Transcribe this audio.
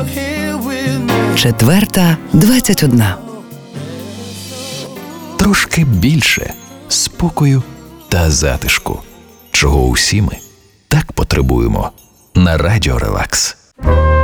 4:21. Трошки більше спокою та затишку, чого усі ми так потребуємо на Радіо Релакс.